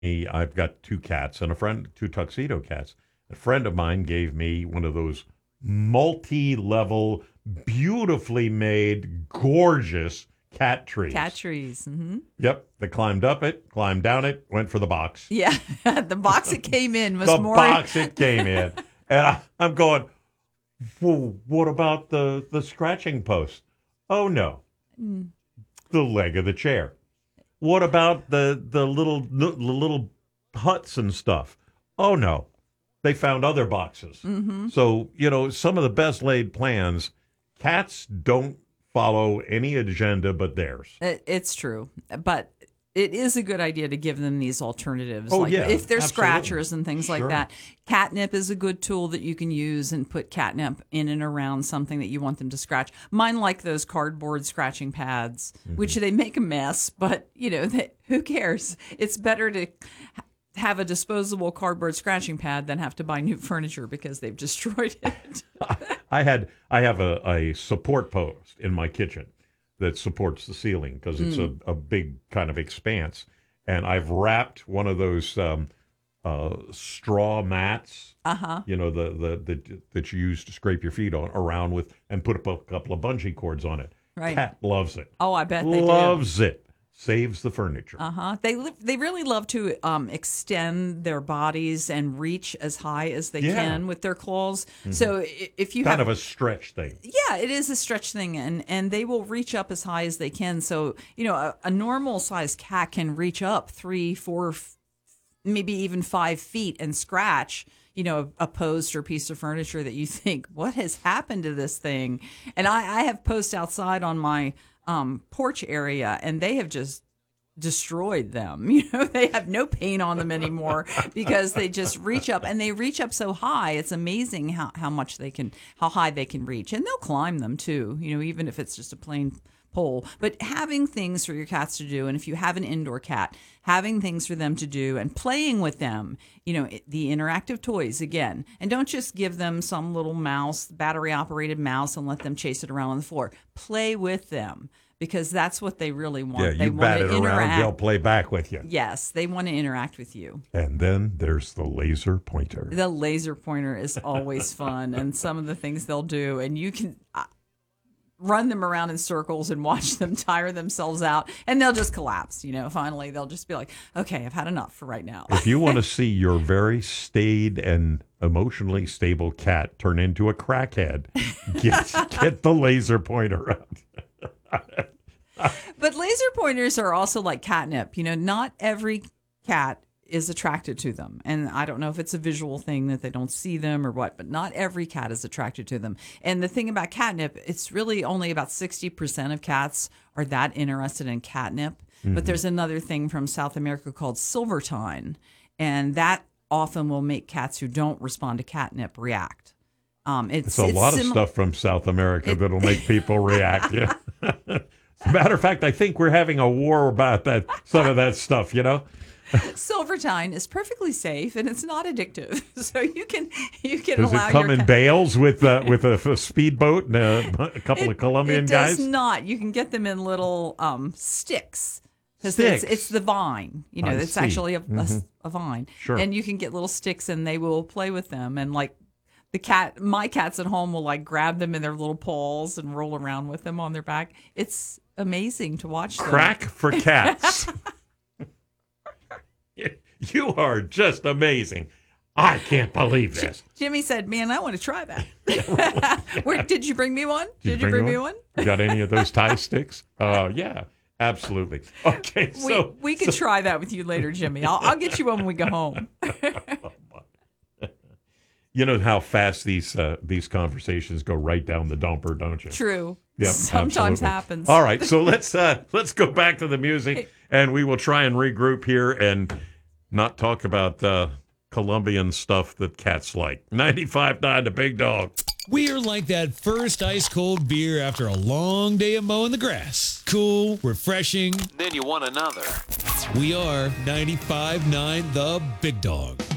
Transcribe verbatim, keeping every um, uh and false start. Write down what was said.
I've got two cats and a friend, two tuxedo cats. A friend of mine gave me one of those multi-level, beautifully made, gorgeous cat trees. Cat trees. Mm-hmm. Yep. They climbed up it, climbed down it, went for the box. Yeah. The box it came in was the more. The box it came in. And I, I'm going, well, what about the, the scratching post? Oh, no. Mm. The leg of the chair. What about the, the little the little huts and stuff? Oh, no. They found other boxes. Mm-hmm. So, you know, some of the best laid plans, cats don't follow any agenda but theirs. It, it's true. But it is a good idea to give them these alternatives. Oh, like yeah, if they're absolutely. scratchers and things Sure. like that. Catnip is a good tool that you can use and put catnip in and around something that you want them to scratch. Mine like those cardboard scratching pads, mm-hmm. which they make a mess, but, you know, they, who cares? It's better to have a disposable cardboard scratching pad than have to buy new furniture because they've destroyed it. I had I have a, a support post in my kitchen that supports the ceiling because it's mm. a, a big kind of expanse. And I've wrapped one of those um, uh, straw mats, uh-huh. you know, the, the, the that you use to scrape your feet on around with and put a couple of bungee cords on it. Right. Cat loves it. Oh, I bet they loves do. Loves it. Saves the furniture. Uh-huh. They li- they really love to um, extend their bodies and reach as high as they yeah. can with their claws. Mm-hmm. So if you kind have... of a stretch thing. Yeah, it is a stretch thing, and, and they will reach up as high as they can. So, you know, a, a normal-sized cat can reach up three, four, f- maybe even five feet and scratch, you know, a post or piece of furniture that you think, what has happened to this thing? And I, I have posts outside on my... Um, porch area, and they have just destroyed them. You know, they have no paint on them anymore because they just reach up, and they reach up so high. It's amazing how, how much they can, how high they can reach, and they'll climb them too. You know, even if it's just a plain pole. But having things for your cats to do, and if you have an indoor cat, having things for them to do and playing with them, you know, the interactive toys again. And don't just give them some little mouse, battery operated mouse, and let them chase it around on the floor. Play with them because that's what they really want. Yeah, they you want bat to it interact. around, they'll play back with you. Yes, they want to interact with you. And then there's the laser pointer. The laser pointer is always fun, and some of the things they'll do, and you can... Uh, run them around in circles and watch them tire themselves out, and they'll just collapse. You know, finally, they'll just be like, okay, I've had enough for right now. If you want to see your very staid and emotionally stable cat turn into a crackhead, get, get the laser pointer out. But laser pointers are also like catnip. You know, not every cat is attracted to them. And I don't know if it's a visual thing that they don't see them or what, but not every cat is attracted to them. And the thing about catnip, it's really only about sixty percent of cats are that interested in catnip. Mm-hmm. But there's another thing from South America called silvertine. And that often will make cats who don't respond to catnip react. Um, it's, it's a it's lot sim- of stuff from South America that'll make people react. Yeah. As a matter of fact, I think we're having a war about that, some of that stuff, you know? Silvertine is perfectly safe and it's not addictive, so you can you can Does allow it come your in cat- bales with uh, with a, a speedboat and a, a couple it, of Colombian it guys? It does not. You can get them in little um, sticks. Sticks. It's, it's the vine. You know, I it's see. actually a, mm-hmm. a, a vine. Sure. And you can get little sticks and they will play with them. And like the cat, my cats at home will like grab them in their little paws and roll around with them on their back. It's amazing to watch them. Crack for cats. You are just amazing. I can't believe this. Jimmy said, man, I want to try that. Where, did you bring me one? Did, did you bring, bring me one? one? You got any of those tie sticks? Uh, yeah, absolutely. Okay, so. We, we could so, try that with you later, Jimmy. I'll, I'll get you one when we go home. You know how fast these uh, these conversations go right down the dumper, don't you? True. Yep, Sometimes absolutely. happens. All right, so let's uh, let's go back to the music, and we will try and regroup here and not talk about uh, Colombian stuff that cats like. ninety-five point nine The Big Dog. We're like that first ice-cold beer after a long day of mowing the grass. Cool, refreshing. Then you want another. We are ninety-five point nine The Big Dog.